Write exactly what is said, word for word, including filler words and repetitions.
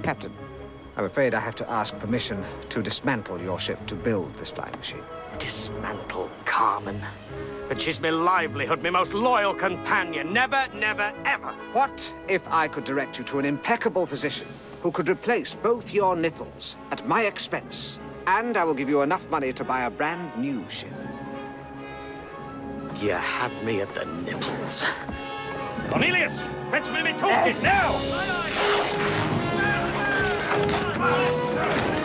Captain, I'm afraid I have to ask permission to dismantle your ship to build this flying machine. Dismantle Carmen. But she's my livelihood, my most loyal companion. Never, never, ever. What if I could direct you to an impeccable physician who could replace both your nipples at my expense? And I will give you enough money to buy a brand new ship. You had me at the nipples. Cornelius! Fetch me me toolkit now!